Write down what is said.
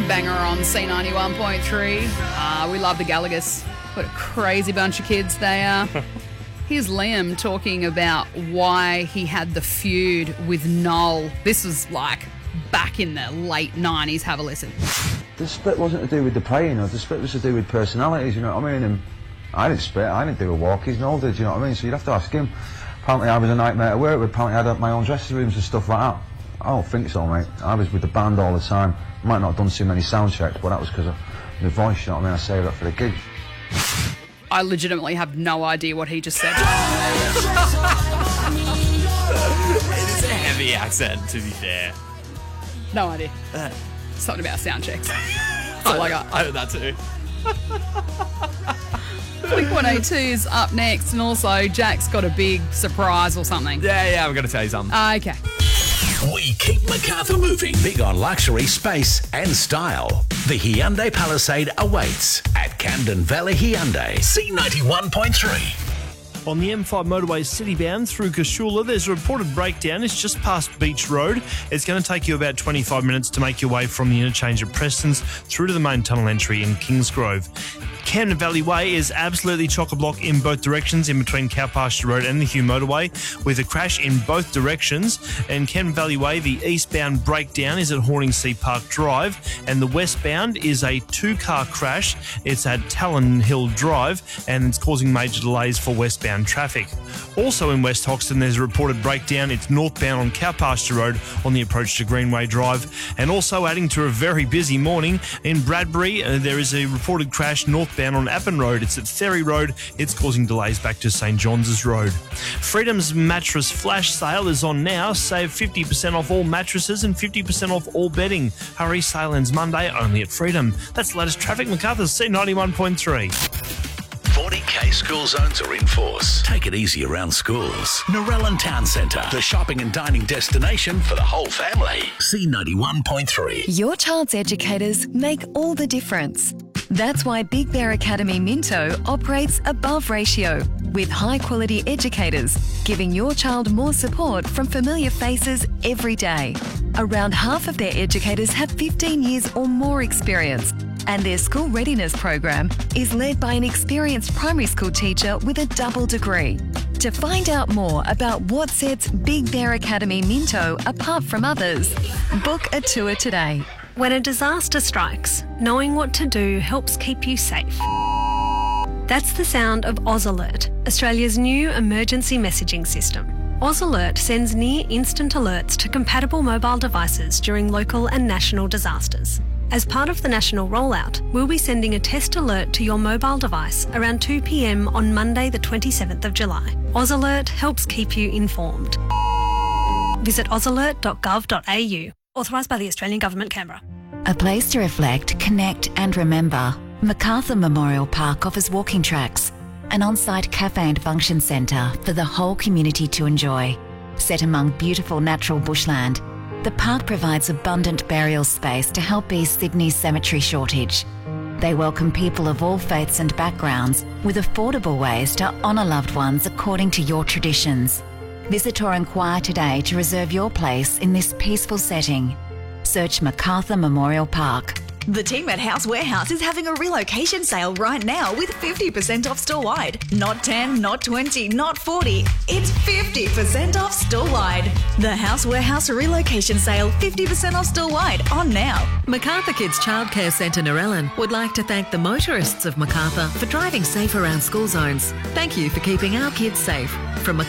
Banger on C91.3. We love the Gallaghers. What a crazy bunch of kids they are. Here's Liam talking about why he had the feud with Noel. This was like back in the late 90s. Have a listen. The split wasn't to do with the playing, the split was to do with personalities, you know what I mean? And I didn't split, I didn't do a walkies, Noel did, you know what I mean? So you'd have to ask him. Apparently I was a nightmare to work with, apparently I had my own dressing rooms and stuff like that. I don't think so, mate. I was with the band all the time. Might not have done too many sound checks, but that was because of the voice, you know what I mean? I saved that for the gig. I legitimately have no idea what he just said. It is a heavy accent, to be fair. No idea. Something about sound checks. That's all I got. I heard that too. Blink 182's up next, and also Jack's got a big surprise or something. Yeah, we're going to tell you something. Okay. We keep Macarthur moving. Big on luxury, space and style. The Hyundai Palisade awaits at Camden Valley Hyundai. C91.3. On the M5 motorway citybound through Cashula, there's a reported breakdown. It's just past Beach Road. It's going to take you about 25 minutes to make your way from the interchange at Preston's through to the main tunnel entry in Kingsgrove. Camden Valley Way is absolutely chock-a-block in both directions in between Cow Pasture Road and the Hume Motorway, with a crash in both directions. And Camden Valley Way, the eastbound breakdown is at Horningsea Park Drive, and the westbound is a two-car crash. It's at Talon Hill Drive, and it's causing major delays for westbound traffic. Also in West Hoxton, there's a reported breakdown. It's northbound on Cow Pasture Road on the approach to Greenway Drive. And also adding to a very busy morning in Bradbury, there is a reported crash northbound on Appin Road. It's at Ferry Road. It's causing delays back to St John's Road. Freedom's mattress flash sale is on now. Save 50% off all mattresses and 50% off all bedding. Hurry, sale ends Monday only at Freedom. That's the latest traffic. Macarthur C91.3. 40k school zones are in force. Take it easy around schools. Narellan Town Centre, the shopping and dining destination for the whole family. C91.3. Your child's educators make all the difference. That's why Big Bear Academy Minto operates above ratio with high-quality educators, giving your child more support from familiar faces every day. Around half of their educators have 15 years or more experience, and their school readiness program is led by an experienced primary school teacher with a double degree. To find out more about what sets Big Bear Academy Minto apart from others, book a tour today. When a disaster strikes, knowing what to do helps keep you safe. That's the sound of Oz Alert, Australia's new emergency messaging system. Oz Alert sends near-instant alerts to compatible mobile devices during local and national disasters. As part of the national rollout, we'll be sending a test alert to your mobile device around 2 p.m. on Monday the 27th of July. Oz Alert helps keep you informed. Visit ozalert.gov.au. Authorised by the Australian Government, Canberra. A place to reflect, connect and remember. Macarthur Memorial Park offers walking tracks, an on-site cafe and function centre for the whole community to enjoy. Set among beautiful natural bushland, the park provides abundant burial space to help ease Sydney's cemetery shortage. They welcome people of all faiths and backgrounds with affordable ways to honour loved ones according to your traditions. Visit or inquire today to reserve your place in this peaceful setting. Search Macarthur Memorial Park. The team at House Warehouse is having a relocation sale right now with 50% off store-wide. Not 10, not 20, not 40. It's 50% off store-wide. The House Warehouse relocation sale, 50% off store-wide, on now. Macarthur Kids Childcare Centre Narellan would like to thank the motorists of Macarthur for driving safe around school zones. Thank you for keeping our kids safe. From